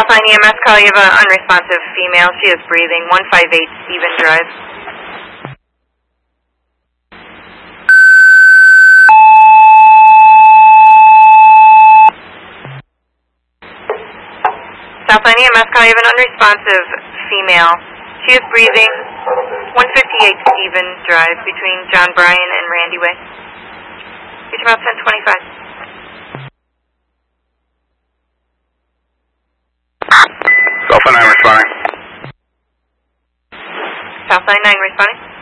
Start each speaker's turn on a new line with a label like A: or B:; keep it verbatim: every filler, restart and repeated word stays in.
A: Southline E M S call, you have an unresponsive female. She is breathing. one five eight Stephen Drive. Southline E M S call, you have an unresponsive female. She is breathing. one fifty-eight Stephen Drive between John Bryan and Randy Way. Reach about ten twenty-five.
B: Southline nine responding.
A: Southline nine responding.